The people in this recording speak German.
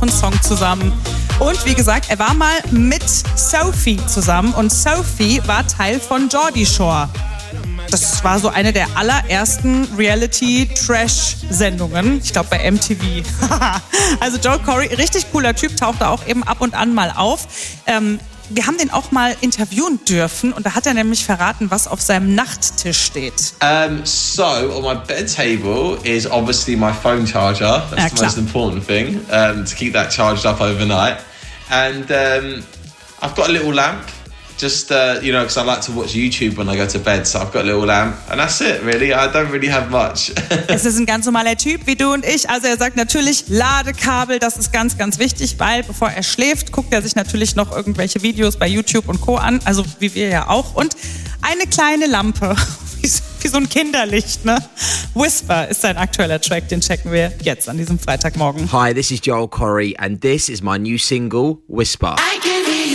weiteren Song zusammen. Und wie gesagt, er war mal mit Sophie zusammen und Sophie war Teil von Geordie Shore. Das war so eine der allerersten Reality-Trash-Sendungen. Ich glaube bei MTV. Also Joel Corry, richtig cooler Typ, tauchte auch eben ab und an mal auf. Wir haben den auch mal interviewen dürfen und da hat er nämlich verraten, was auf seinem Nachttisch steht. So, on my bed table is obviously my phone charger. That's the most important thing, to keep that charged up overnight. And I've got a little lamp. Just, because I like to watch YouTube when I go to bed, so I've got a little lamp. And that's it, really. I don't really have much. Es ist ein ganz normaler Typ, wie du und ich. Also er sagt natürlich, Ladekabel, das ist ganz, ganz wichtig, weil bevor er schläft, guckt er sich natürlich noch irgendwelche Videos bei YouTube und Co. an, also wie wir ja auch. Und eine kleine Lampe, wie so ein Kinderlicht, ne? Whisper ist sein aktueller Track, den checken wir jetzt an diesem Freitagmorgen. Hi, this is Joel Corry and this is my new single, Whisper.